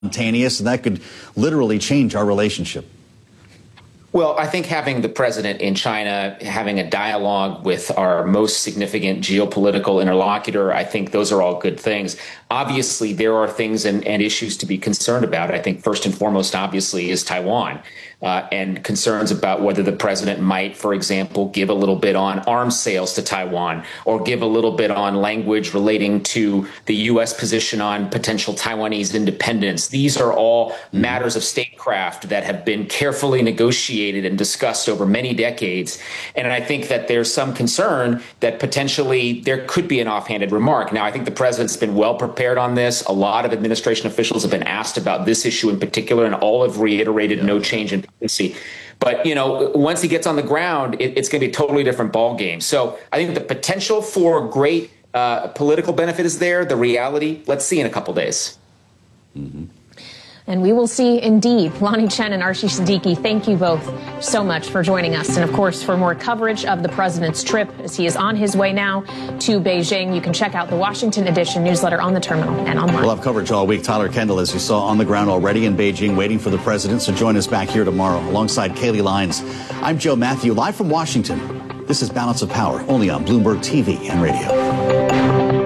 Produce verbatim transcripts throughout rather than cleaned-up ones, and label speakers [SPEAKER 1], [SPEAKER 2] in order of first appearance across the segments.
[SPEAKER 1] spontaneous, and that could literally change our relationship.
[SPEAKER 2] Well, I think having the president in China, having a dialogue with our most significant geopolitical interlocutor, I think those are all good things. Obviously, there are things and, and issues to be concerned about. I think first and foremost, obviously, is Taiwan. Uh, and concerns about whether the president might, for example, give a little bit on arms sales to Taiwan, or give a little bit on language relating to the U S position on potential Taiwanese independence. These are all matters of statecraft that have been carefully negotiated and discussed over many decades. And I think that there's some concern that potentially there could be an offhanded remark. Now, I think the president's been well prepared on this. A lot of administration officials have been asked about this issue in particular, and all have reiterated no change in policy. But, you know, once he gets on the ground, it, it's going to be a totally different ballgame. So I think the potential for great uh, political benefit is there. The reality, let's see in a couple days.
[SPEAKER 3] Mm-hmm. And we will see indeed. Lonnie Chen and Archie Siddiqui, thank you both so much for joining us. And of course, for more coverage of the president's trip as he is on his way now to Beijing, you can check out the Washington edition newsletter on the terminal and online.
[SPEAKER 1] We'll have coverage all week. Tyler Kendall, as you saw, on the ground already in Beijing, waiting for the president. So join us back here tomorrow alongside Kaylee Lyons. I'm Joe Matthew, live from Washington. This is Balance of Power, only on Bloomberg T V and radio.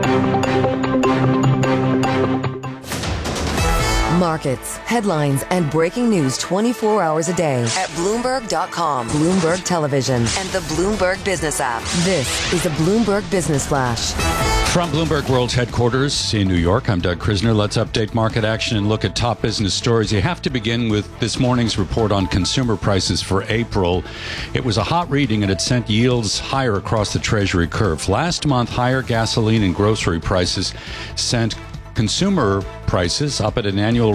[SPEAKER 4] Markets, headlines, and breaking news twenty-four hours a day at Bloomberg dot com, Bloomberg Television, and the Bloomberg Business app. This is the Bloomberg Business Flash.
[SPEAKER 5] From Bloomberg World's headquarters in New York, I'm Doug Krisner. Let's update market action and look at top business stories. You have to begin with this morning's report on consumer prices for April. It was a hot reading, and it sent yields higher across the Treasury curve. Last month, higher gasoline and grocery prices sent consumer prices up at an annual